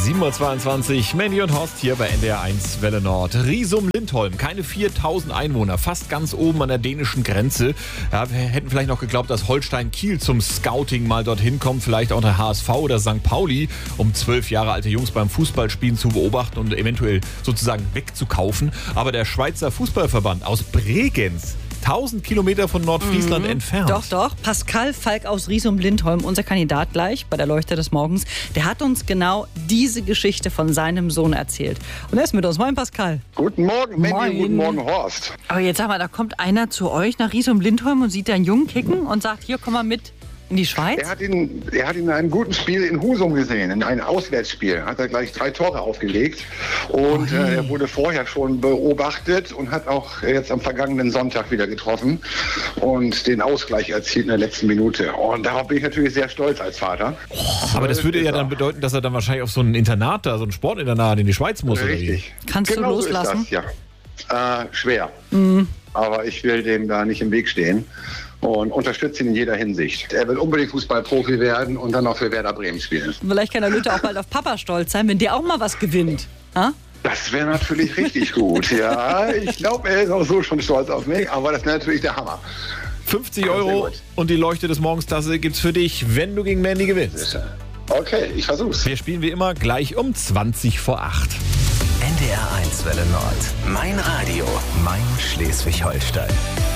7:22 Uhr, Mandy und Horst hier bei NDR 1 Welle Nord. Risum-Lindholm, keine 4000 Einwohner, fast ganz oben an der dänischen Grenze. Ja, wir hätten vielleicht noch geglaubt, dass Holstein Kiel zum Scouting mal dorthin kommt, vielleicht auch der HSV oder St. Pauli, um 12 Jahre alte Jungs beim Fußballspielen zu beobachten und eventuell sozusagen wegzukaufen. Aber der Schweizer Fußballverband aus Bregenz, 1000 Kilometer von Nordfriesland entfernt. Doch. Pascal Falk aus Risum-Lindholm, unser Kandidat gleich bei der Leuchte des Morgens, der hat uns genau diese Geschichte von seinem Sohn erzählt. Und er ist mit uns. Moin, Pascal. Guten Morgen, Mandy. Moin. Guten Morgen, Horst. Aber jetzt sag mal, da kommt einer zu euch nach Risum-Lindholm und sieht einen Jungen kicken und sagt, hier, komm mal mit in die Schweiz? Er hat ihn in einem guten Spiel in Husum gesehen, in einem Auswärtsspiel. Hat er gleich 3 Tore aufgelegt. Und er wurde vorher schon beobachtet und hat auch jetzt am vergangenen Sonntag wieder getroffen und den Ausgleich erzielt in der letzten Minute. Und darauf bin ich natürlich sehr stolz als Vater. Aber das würde ja dann bedeuten, dass er dann wahrscheinlich auf so ein Internat da, so ein Sportinternat in die Schweiz muss. Richtig. Kannst genau du loslassen? So ist das, ja. Schwer. Aber ich will dem da nicht im Weg stehen und unterstütze ihn in jeder Hinsicht. Er will unbedingt Fußballprofi werden und dann auch für Werder Bremen spielen. Vielleicht kann der Lütte auch bald auf Papa stolz sein, wenn der auch mal was gewinnt. Ha? Das wäre natürlich richtig gut, ja. Ich glaube, er ist auch so schon stolz auf mich, aber das wäre natürlich der Hammer. 50 Euro und die Leuchte des Morgens-Tasse gibt's für dich, wenn du gegen Mandy gewinnst. Okay, ich versuch's. Wir spielen wie immer gleich um 20 vor 8. NDR 1 Welle Nord. Mein Radio, mein Schleswig-Holstein.